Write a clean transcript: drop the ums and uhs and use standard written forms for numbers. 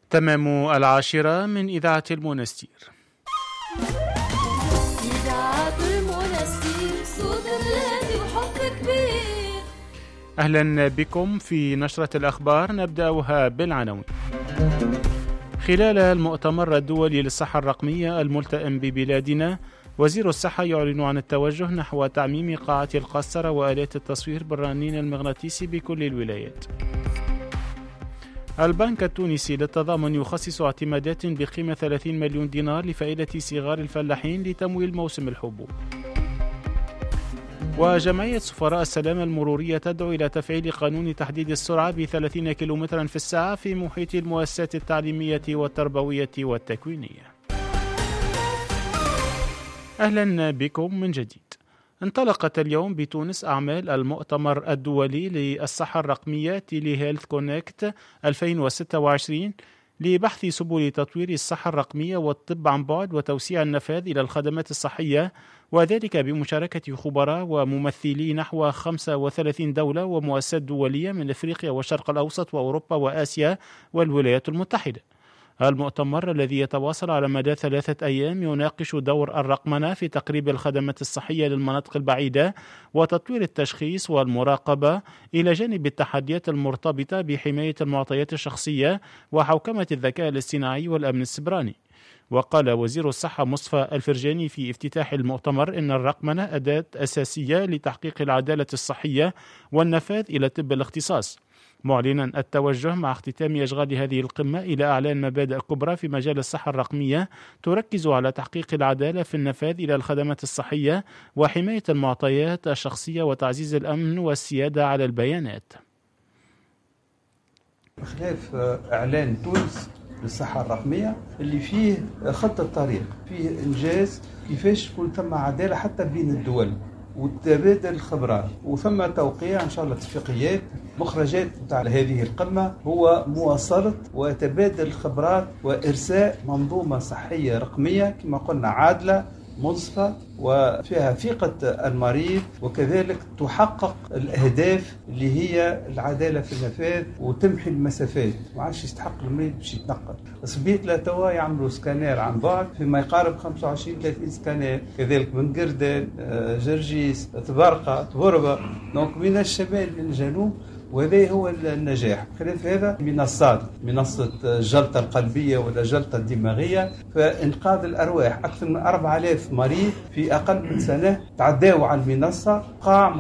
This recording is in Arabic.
تمام 10 من إذاعة المنستير. إذاعة المنستير صوت الذي وحب كبير. أهلا بكم في نشرة الأخبار، نبدأها بالعناوين. خلال المؤتمر الدولي للصحة الرقمية الملتئم ببلادنا، وزير الصحة يعلن عن التوجه نحو تعميم قاعة القسطرة وآلات التصوير بالرنين المغناطيسي بكل الولايات. البنك التونسي للتضامن يخصص اعتمادات بقيمة 30 مليون دينار لفائدة صغار الفلاحين لتمويل موسم الحبوب. وجمعية سفراء السلام المرورية تدعو إلى تفعيل قانون تحديد السرعة ب30 كيلومترا في الساعة في محيط المؤسسات التعليمية والتربوية والتكوينية. أهلا بكم من جديد. انطلقت اليوم بتونس أعمال المؤتمر الدولي للصحة الرقمية تيلي هيلث كونكت 2026 لبحث سبل تطوير الصحة الرقمية والطب عن بعد وتوسيع النفاذ إلى الخدمات الصحية، وذلك بمشاركة خبراء وممثلي نحو 35 دولة ومؤسسات دولية من أفريقيا والشرق الأوسط وأوروبا وآسيا والولايات المتحدة. المؤتمر الذي يتواصل على مدى 3 أيام يناقش دور الرقمنة في تقريب الخدمات الصحية للمناطق البعيدة وتطوير التشخيص والمراقبة، إلى جانب التحديات المرتبطة بحماية المعطيات الشخصية وحوكمة الذكاء الاصطناعي والأمن السيبراني. وقال وزير الصحة مصطفى الفرجاني في افتتاح المؤتمر إن الرقمنة أداة أساسية لتحقيق العدالة الصحية والنفاذ إلى طب الاختصاص، معلنا التوجه مع اختتام أشغال هذه القمة إلى إعلان مبادئ كبرى في مجال الصحة الرقمية تركز على تحقيق العدالة في النفاذ إلى الخدمات الصحية وحماية المعطيات الشخصية وتعزيز الأمن والسيادة على البيانات. بخلاف إعلان تونس للصحة الرقمية اللي فيه خطة طريق، فيه إنجاز كيفاش تكون ثم عدالة حتى بين الدول وتبادل الخبرات، وثم توقيع إن شاء الله اتفاقيات. مخرجات نتاع هذه القمة هو مواصلة وتبادل الخبرات وإرساء منظومة صحية رقمية كما قلنا عادلة منصفة وفيها ثقة المريض، وكذلك تحقق الأهداف اللي هي العدالة في النفاذ وتمحي المسافات. ما عادش يستحق المريض باش يتنقل. صبيت لا توا يعملوا سكانير عن بعد فيما يقارب 25-30 سكانير، كذلك من قردان، جرجيس، تبرقة، تهربة، دونك من الشمال للجنوب، وهذا هو النجاح. خلاف هذا منصات، منصة الجلطة القلبية ولا الجلطة الدماغية، فإنقاذ الأرواح. أكثر من 4000 مريض في أقل من سنة تعداوا على المنصة. قاع